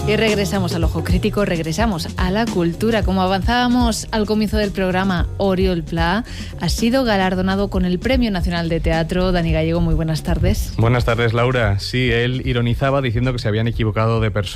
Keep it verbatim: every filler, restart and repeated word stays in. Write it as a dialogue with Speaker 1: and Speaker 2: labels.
Speaker 1: Y regresamos al Ojo Crítico, regresamos a la cultura. Como avanzábamos al comienzo del programa, Oriol Pla ha sido galardonado con el Premio Nacional de Teatro. Dani Gallego, muy buenas tardes.
Speaker 2: Buenas tardes, Laura. Sí, él ironizaba diciendo que se habían equivocado de persona.